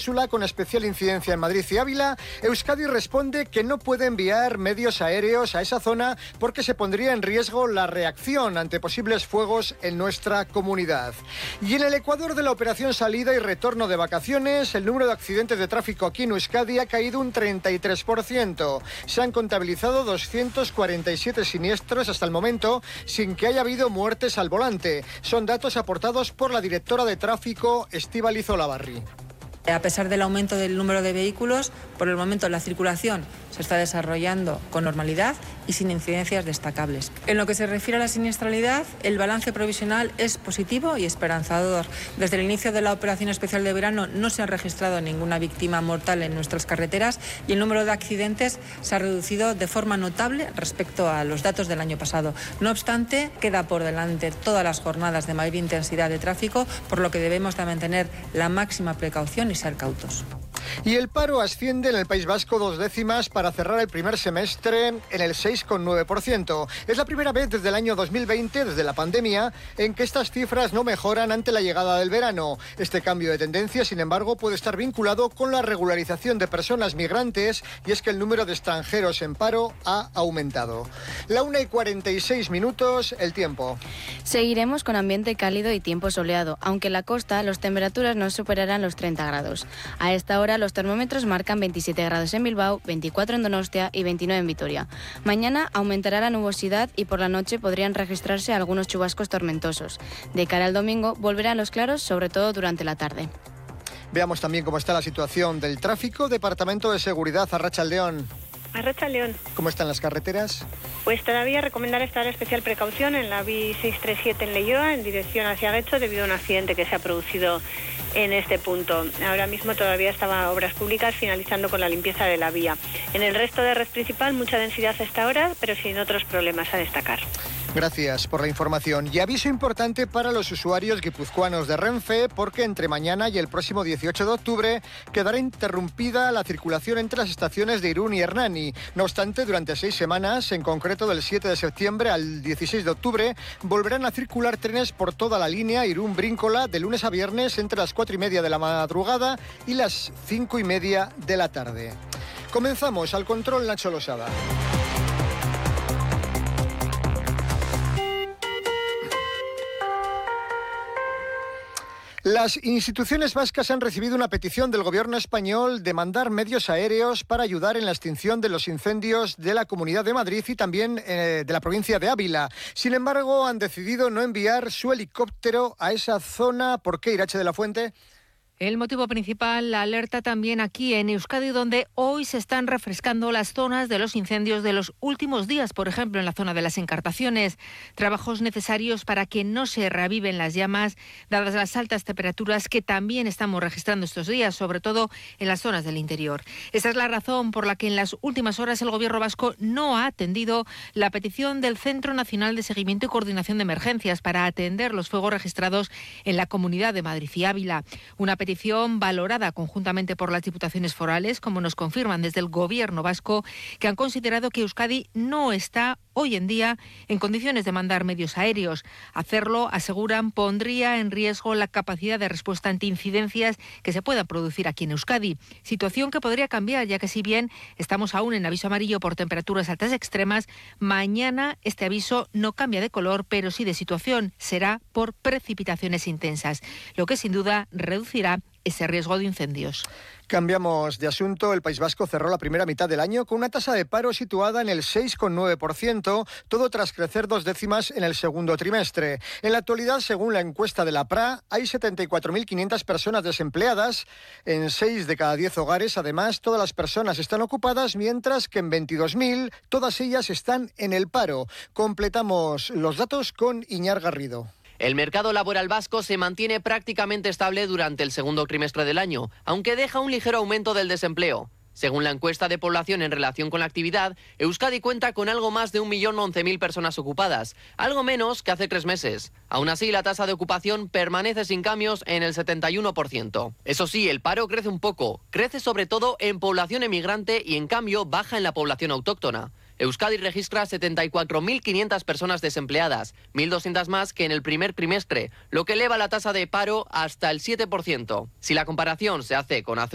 península con especial incidencia en Madrid y Ávila, Euskadi responde que no puede enviar medios aéreos a esa zona porque se pondría en riesgo la reacción ante posibles fuegos en nuestra comunidad. Y en el ecuador de la operación salida y retorno de vacaciones, el número de accidentes de tráfico aquí en Euskadi ha caído un 33%. Se han contabilizado 247 siniestros hasta el momento, sin que haya habido muertes al volante. Son datos aportados por la directora de tráfico, Estíbaliz Olavarri. A pesar del aumento del número de vehículos, por el momento la circulación se está desarrollando con normalidad y sin incidencias destacables. En lo que se refiere a la siniestralidad, el balance provisional es positivo y esperanzador. Desde el inicio de la operación especial de verano no se ha registrado ninguna víctima mortal en nuestras carreteras y el número de accidentes se ha reducido de forma notable respecto a los datos del año pasado. No obstante, queda por delante todas las jornadas de mayor intensidad de tráfico, por lo que debemos de mantener la máxima precaución y ser cautos. Y el paro asciende en el País Vasco 2 décimas para cerrar el primer semestre en el 6,9%. Es la primera vez desde el año 2020, desde la pandemia, en que estas cifras no mejoran ante la llegada del verano. Este cambio de tendencia, sin embargo, puede estar vinculado con la regularización de personas migrantes, y es que el número de extranjeros en paro ha aumentado. La 1:46, el tiempo. Seguiremos con ambiente cálido y tiempo soleado, aunque en la costa las temperaturas no superarán los 30 grados. A esta hora los termómetros marcan 27 grados en Bilbao, 24 en Donostia y 29 en Vitoria. Mañana aumentará la nubosidad y por la noche podrían registrarse algunos chubascos tormentosos. De cara al domingo volverán los claros, sobre todo durante la tarde. Veamos también cómo está la situación del tráfico. Departamento de Seguridad, Arratsaldeon. Arratsaldeon. ¿Cómo están las carreteras? Pues todavía recomendar estar especial precaución en la B637 en Leioa, en dirección hacia Getxo, debido a un accidente que se ha producido en este punto. Ahora mismo todavía estaba Obras Públicas finalizando con la limpieza de la vía. En el resto de red principal, mucha densidad a esta hora, pero sin otros problemas a destacar. Gracias por la información. Y aviso importante para los usuarios guipuzcoanos de Renfe, porque entre mañana y el próximo 18 de octubre quedará interrumpida la circulación entre las estaciones de Irún y Hernani. No obstante, durante 6 semanas, en concreto del 7 de septiembre al 16 de octubre, volverán a circular trenes por toda la línea Irún-Bríncola de lunes a viernes entre las 4:30 de la madrugada y las 5:30 de la tarde. Comenzamos. Al control, Nacho Losada. Las instituciones vascas han recibido una petición del gobierno español de mandar medios aéreos para ayudar en la extinción de los incendios de la Comunidad de Madrid y también de la provincia de Ávila. Sin embargo, han decidido no enviar su helicóptero a esa zona. ¿Por qué, Irache de la Fuente? El motivo principal, la alerta también aquí en Euskadi, donde hoy se están refrescando las zonas de los incendios de los últimos días, por ejemplo, en la zona de las Encartaciones. Trabajos necesarios para que no se reaviven las llamas, dadas las altas temperaturas que también estamos registrando estos días, sobre todo en las zonas del interior. Esa es la razón por la que en las últimas horas el Gobierno vasco no ha atendido la petición del Centro Nacional de Seguimiento y Coordinación de Emergencias para atender los fuegos registrados en la Comunidad de Madrid y Ávila. Una petición valorada conjuntamente por las diputaciones forales, como nos confirman desde el Gobierno vasco, que han considerado que Euskadi no está hoy en día en condiciones de mandar medios aéreos. Hacerlo, aseguran, pondría en riesgo la capacidad de respuesta ante incidencias que se puedan producir aquí en Euskadi. Situación que podría cambiar, ya que si bien estamos aún en aviso amarillo por temperaturas altas extremas, mañana este aviso no cambia de color, pero sí de situación. Será por precipitaciones intensas, lo que sin duda reducirá ese riesgo de incendios. Cambiamos de asunto. El País Vasco cerró la primera mitad del año con una tasa de paro situada en el 6,9%, todo tras crecer 2 décimas en el segundo trimestre. En la actualidad, según la encuesta de la PRA, hay 74.500 personas desempleadas en 6 de cada 10 hogares. Además, todas las personas están ocupadas, mientras que en 22.000 todas ellas están en el paro. Completamos los datos con Iñar Garrido. El mercado laboral vasco se mantiene prácticamente estable durante el segundo trimestre del año, aunque deja un ligero aumento del desempleo. Según la encuesta de población en relación con la actividad, Euskadi cuenta con algo más de 1.011.000 personas ocupadas, algo menos que hace 3 meses. Aún así, la tasa de ocupación permanece sin cambios en el 71%. Eso sí, el paro crece un poco, crece sobre todo en población emigrante y en cambio baja en la población autóctona. Euskadi registra 74.500 personas desempleadas, 1.200 más que en el primer trimestre, lo que eleva la tasa de paro hasta el 7%. Si la comparación se hace con hace